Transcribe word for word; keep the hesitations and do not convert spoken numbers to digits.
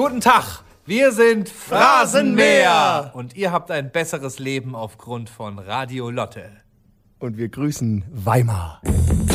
Guten Tag, wir sind Phrasenmäher. Und ihr habt ein besseres Leben aufgrund von Radio Lotte. Und wir grüßen Weimar.